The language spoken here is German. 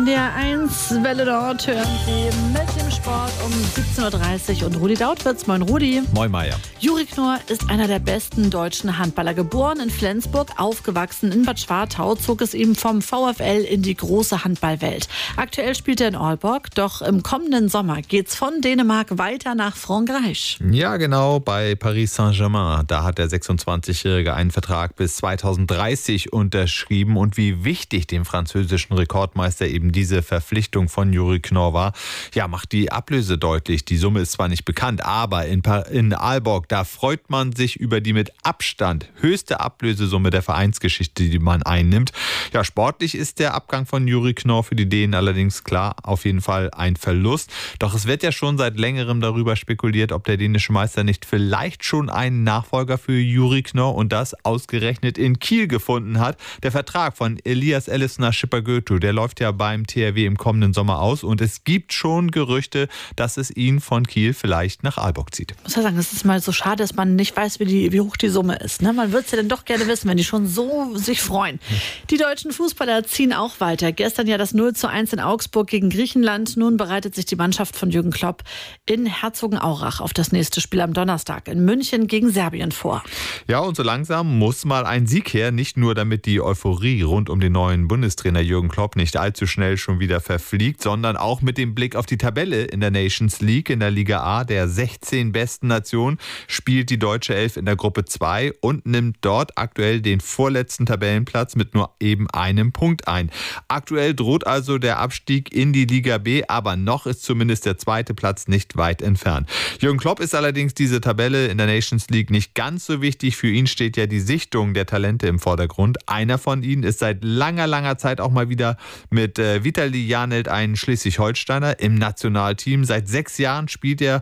NDR 1 Welle Nord hören Sie mit dem Sport um 17.30 Uhr und Rudi Dautwitz. Moin Rudi. Moin Maja. Juri Knorr ist einer der besten deutschen Handballer. Geboren in Flensburg, aufgewachsen in Bad Schwartau, zog es ihm vom VfL in die große Handballwelt. Aktuell spielt er in Aalborg, doch im kommenden Sommer geht's von Dänemark weiter nach Frankreich. Ja, genau, bei Paris Saint-Germain. Da hat der 26-Jährige einen Vertrag bis 2030 unterschrieben. Und wie wichtig dem französischen Rekordmeister eben diese Verpflichtung von Juri Knorr war, ja, macht die Ablöse deutlich. Die Summe ist zwar nicht bekannt, aber in Aalborg, da freut man sich über die mit Abstand höchste Ablösesumme der Vereinsgeschichte, die man einnimmt. Ja, sportlich ist der Abgang von Juri Knorr für die Dänen allerdings klar auf jeden Fall ein Verlust. Doch es wird ja schon seit längerem darüber spekuliert, ob der dänische Meister nicht vielleicht schon einen Nachfolger für Juri Knorr und das ausgerechnet in Kiel gefunden hat. Der Vertrag von Elias Elisner-Schipper-Götu, der läuft ja beim THW im kommenden Sommer aus und es gibt schon Gerüchte, dass es ihn von Kiel vielleicht nach Aalborg zieht. Ich muss ja sagen, es ist mal so schade, dass man nicht weiß, wie hoch die Summe ist. Ne? Man würde es ja dann doch gerne wissen, wenn die schon so sich freuen. Die deutschen Fußballer ziehen auch weiter. Gestern ja das 0:1 in Augsburg gegen Griechenland. Nun bereitet sich die Mannschaft von Jürgen Klopp in Herzogenaurach auf das nächste Spiel am Donnerstag in München gegen Serbien vor. Ja, und so langsam muss mal ein Sieg her, nicht nur damit die Euphorie rund um den neuen Bundestrainer Jürgen Klopp nicht allzu schnell schon wieder verfliegt, sondern auch mit dem Blick auf die Tabelle in der Nations League, in der Liga A, der 16 besten Nationen, spielt die deutsche Elf in der Gruppe 2 und nimmt dort aktuell den vorletzten Tabellenplatz mit nur eben einem Punkt ein. Aktuell droht also der Abstieg in die Liga B, aber noch ist zumindest der zweite Platz nicht weit entfernt. Jürgen Klopp ist allerdings diese Tabelle in der Nations League nicht ganz so wichtig. Für ihn steht ja die Sichtung der Talente im Vordergrund. Einer von ihnen ist seit langer Zeit auch mal wieder mit Vitali Janelt ein Schleswig-Holsteiner im Nationalteam. Seit 6 Jahren spielt er